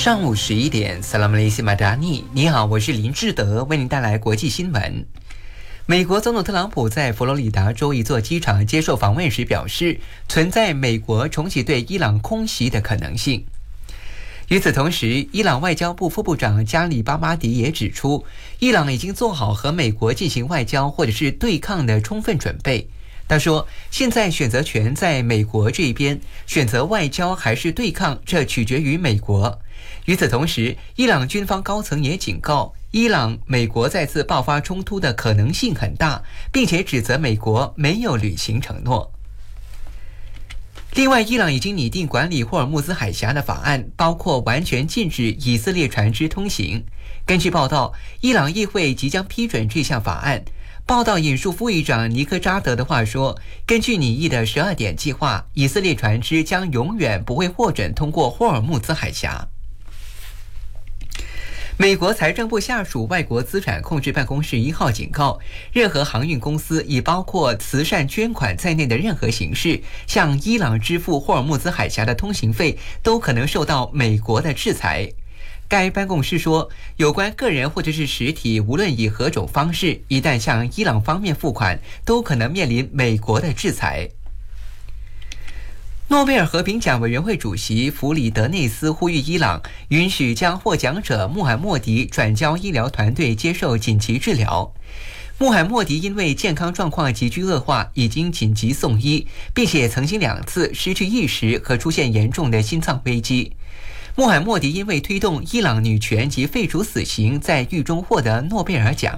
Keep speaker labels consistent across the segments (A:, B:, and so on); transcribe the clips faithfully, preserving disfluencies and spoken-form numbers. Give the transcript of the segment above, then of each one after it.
A: 上午十一点 Salam Malaysia Madani， 你好，我是林志德，为您带来国际新闻。美国总统特朗普在佛罗里达州一座机场接受访问时表示，存在美国重启对伊朗空袭的可能性。与此同时，伊朗外交部副部长加里巴巴迪也指出，伊朗已经做好和美国进行外交或者是对抗的充分准备。他说，现在选择权在美国这一边，选择外交还是对抗，这取决于美国。与此同时，伊朗军方高层也警告，伊朗美国再次爆发冲突的可能性很大，并且指责美国没有履行承诺。另外，伊朗已经拟定管理霍尔木兹海峡的法案，包括完全禁止以色列船只通行。根据报道，伊朗议会即将批准这项法案。报道引述副议长尼科扎德的话说，根据拟议的十二点计划，以色列船只将永远不会获准通过霍尔木兹海峡。美国财政部下属外国资产控制办公室一号警告，任何航运公司以包括慈善捐款在内的任何形式向伊朗支付霍尔木兹海峡的通行费，都可能受到美国的制裁。该办公室说，有关个人或者是实体，无论以何种方式，一旦向伊朗方面付款，都可能面临美国的制裁。诺贝尔和平奖委员会主席弗里德内斯呼吁伊朗允许将获奖者穆罕默迪转交医疗团队接受紧急治疗。穆罕默迪因为健康状况急剧恶化，已经紧急送医，并且曾经两次失去意识和出现严重的心脏危机。穆罕默迪因为推动伊朗女权及废除死刑，在狱中获得诺贝尔奖。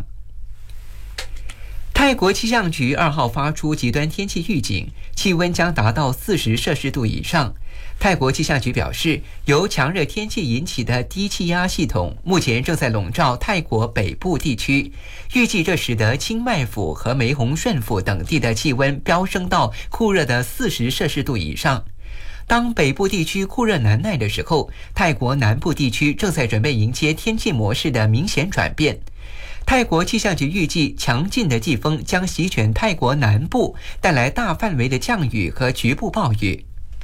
A: 泰国气象局二号发出极端天气预警，气温将达到四十摄氏度以上。泰国气象局表示，由强热天气引起的低气压系统目前正在笼罩泰国北部地区，预计这使得清迈府和梅洪顺府等地的气温飙升到酷热的四十摄氏度以上。当北部地区酷热难耐的时候，泰国南部地区正在准备迎接天气模式的明显转变。泰国气象局预计，强劲的季风将席卷泰国南部，带来大范围的降雨和局部暴雨。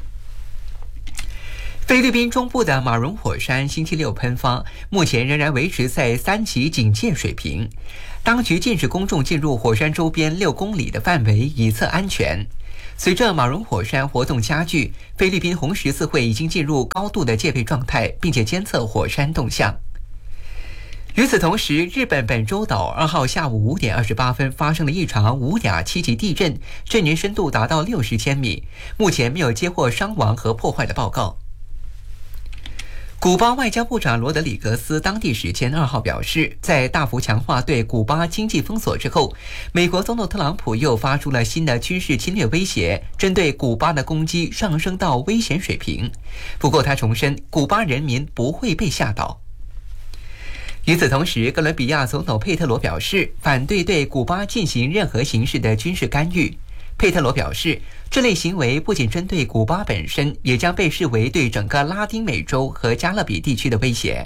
A: 菲律宾中部的马荣火山星期六喷发，目前仍然维持在三级警戒水平。当局禁止公众进入火山周边六公里的范围，以测安全。随着马荣火山活动加剧，菲律宾红十字会已经进入高度的戒备状态，并且监测火山动向。与此同时，日本本州岛二号下午五点二十八分发生了一场五点七级地震，震源深度达到六十千米，目前没有接获伤亡和破坏的报告。古巴外交部长罗德里格斯当地时间二号表示，在大幅强化对古巴经济封锁之后，美国总统特朗普又发出了新的军事侵略威胁，针对古巴的攻击上升到危险水平。不过他重申，古巴人民不会被吓倒。与此同时，哥伦比亚总统佩特罗表示，反对对古巴进行任何形式的军事干预。佩特罗表示，这类行为不仅针对古巴本身，也将被视为对整个拉丁美洲和加勒比地区的威胁。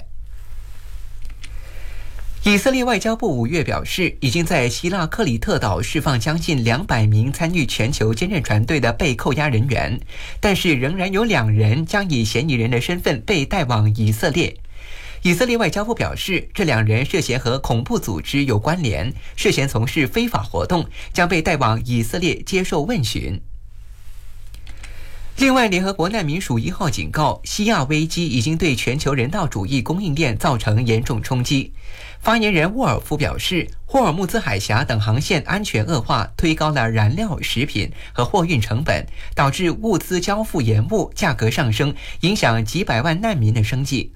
A: 以色列外交部五月表示，已经在希腊克里特岛释放将近两百名参与全球监侦船队的被扣押人员，但是仍然有两人将以嫌疑人的身份被带往以色列。以色列外交部表示，这两人涉嫌和恐怖组织有关联，涉嫌从事非法活动，将被带往以色列接受问询。另外，联合国难民署一号警告，西亚危机已经对全球人道主义供应链造成严重冲击。发言人沃尔夫表示，霍尔木兹海峡等航线安全恶化，推高了燃料、食品和货运成本，导致物资交付延误、价格上升，影响几百万难民的生计。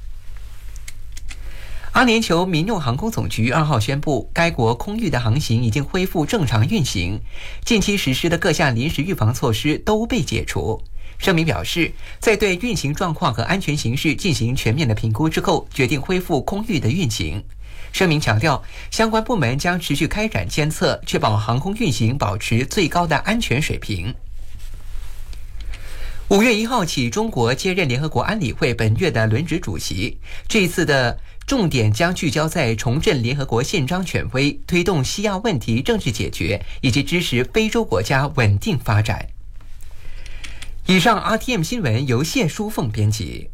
A: 阿联酋民用航空总局二号宣布，该国空域的航行已经恢复正常运行，近期实施的各项临时预防措施都被解除。声明表示，在对运行状况和安全形势进行全面的评估之后，决定恢复空域的运行。声明强调，相关部门将持续开展监测，确保航空运行保持最高的安全水平。五月一号起，中国接任联合国安理会本月的轮值主席。这一次的重点将聚焦在重振联合国宪章权威，推动西亚问题政治解决，以及支持非洲国家稳定发展。以上 R T M 新闻由谢淑凤编辑。